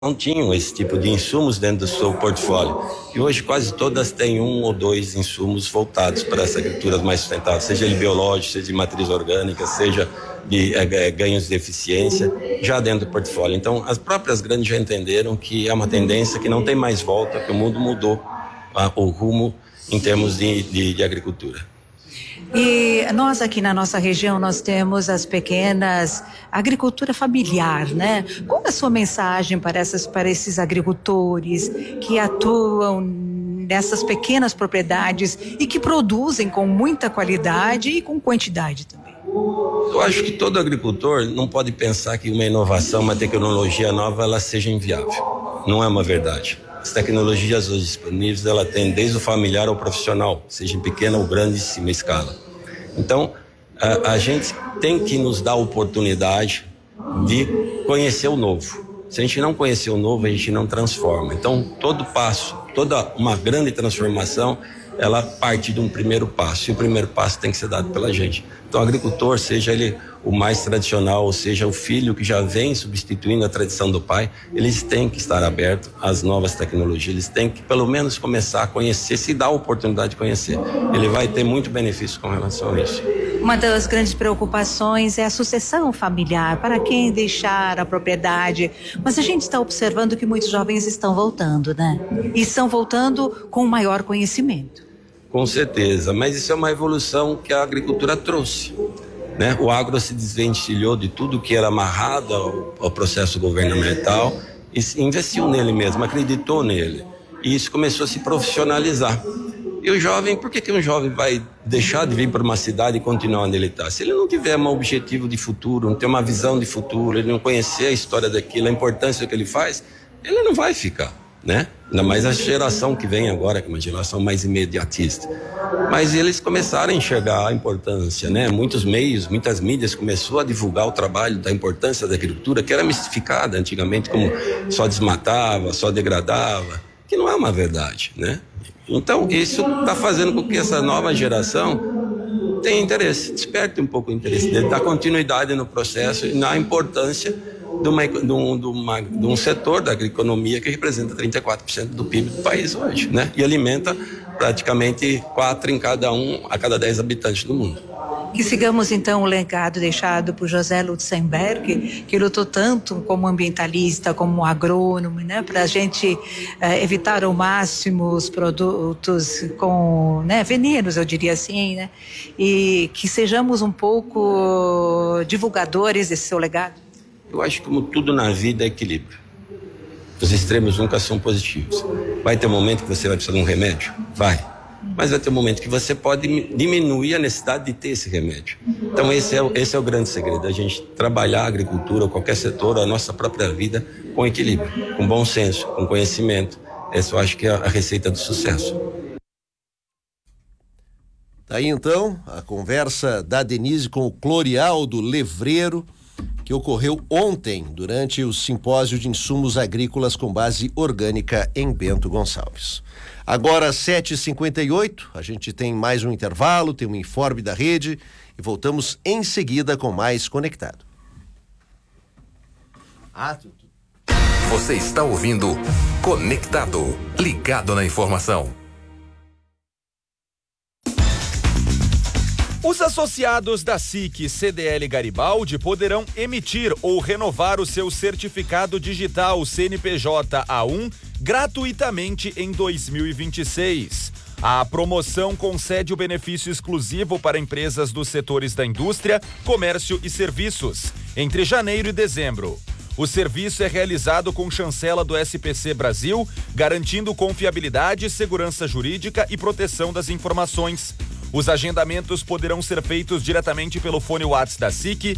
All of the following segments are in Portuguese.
não tinham esse tipo de insumos dentro do seu portfólio. E hoje quase todas têm 1 ou 2 insumos voltados para essa agricultura mais sustentável, seja de biológico, seja de matriz orgânica, seja de ganhos de eficiência, já dentro do portfólio. Então, as próprias grandes já entenderam que é uma tendência que não tem mais volta, que o mundo mudou o rumo em termos de agricultura. E nós aqui na nossa região, nós temos as pequenas agricultura familiar, né? Qual é a sua mensagem para esses agricultores que atuam nessas pequenas propriedades e que produzem com muita qualidade e com quantidade também? Eu acho que todo agricultor não pode pensar que uma inovação, uma tecnologia nova, ela seja inviável. Não é uma verdade. As tecnologias hoje disponíveis, ela tem desde o familiar ao profissional, seja em pequena ou grandíssima escala. Então, a gente tem que nos dar a oportunidade de conhecer o novo. Se a gente não conhecer o novo, a gente não transforma. Então, todo passo, toda uma grande transformação, ela parte de um primeiro passo. E o primeiro passo tem que ser dado pela gente. Então, o agricultor, seja ele o mais tradicional, ou seja, o filho que já vem substituindo a tradição do pai, eles têm que estar abertos às novas tecnologias, eles têm que pelo menos começar a conhecer, se dá a oportunidade de conhecer. Ele vai ter muito benefício com relação a isso. Uma das grandes preocupações é a sucessão familiar, para quem deixar a propriedade, mas a gente está observando que muitos jovens estão voltando, né? E estão voltando com maior conhecimento. Com certeza, mas isso é uma evolução que a agricultura trouxe. Né? O agro se desvencilhou de tudo que era amarrado ao processo governamental e investiu nele mesmo, acreditou nele. E isso começou a se profissionalizar. E o jovem, por que um jovem vai deixar de vir para uma cidade e continuar onde ele está? Se ele não tiver um objetivo de futuro, não ter uma visão de futuro, ele não conhecer a história daquilo, a importância do que ele faz, ele não vai ficar, né? Ainda mais a geração que vem agora, que é uma geração mais imediatista. Mas eles começaram a enxergar a importância, né? Muitos meios, muitas mídias começou a divulgar o trabalho da importância da agricultura, que era mistificada antigamente como só desmatava, só degradava, que não é uma verdade, né? Então, isso está fazendo com que essa nova geração tenha interesse, desperte um pouco o interesse dele, dá continuidade no processo e na importância de um setor da agroeconomia que representa 34% do PIB do país hoje, né? E alimenta praticamente 4 a cada 10 habitantes do mundo. Que sigamos então o legado deixado por José Lutzenberg, que lutou tanto como ambientalista, como agrônomo, né, para a gente evitar ao máximo os produtos com, né, venenos, eu diria assim, né, e que sejamos um pouco divulgadores desse seu legado. Eu acho que como tudo na vida é equilíbrio. Os extremos nunca são positivos. Vai ter um momento que você vai precisar de um remédio? Vai. Mas vai ter um momento que você pode diminuir a necessidade de ter esse remédio. Então esse é o grande segredo, a gente trabalhar a agricultura, ou qualquer setor, a nossa própria vida, com equilíbrio, com bom senso, com conhecimento. Essa eu acho que é a receita do sucesso. Tá aí então a conversa da Denise com o Clorialdo Levreiro, que ocorreu ontem durante o simpósio de insumos agrícolas com base orgânica em Bento Gonçalves. Agora 7h58, a gente tem mais um intervalo, tem um informe da rede e voltamos em seguida com mais Conectado. Você está ouvindo Conectado, ligado na informação. Os associados da SIC CDL Garibaldi poderão emitir ou renovar o seu certificado digital CNPJ A1 gratuitamente em 2026. A promoção concede o benefício exclusivo para empresas dos setores da indústria, comércio e serviços, entre janeiro e dezembro. O serviço é realizado com chancela do SPC Brasil, garantindo confiabilidade, segurança jurídica e proteção das informações. Os agendamentos poderão ser feitos diretamente pelo fone WhatsApp da SIC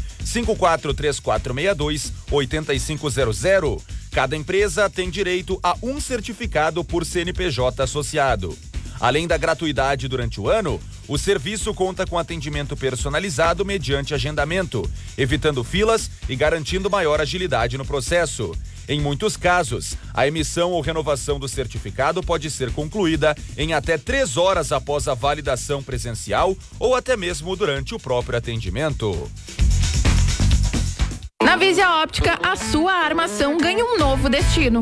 543462-8500. Cada empresa tem direito a um certificado por CNPJ associado. Além da gratuidade durante o ano, o serviço conta com atendimento personalizado mediante agendamento, evitando filas e garantindo maior agilidade no processo. Em muitos casos, a emissão ou renovação do certificado pode ser concluída em até 3 horas após a validação presencial ou até mesmo durante o próprio atendimento. Na Visia Óptica, a sua armação ganha um novo destino.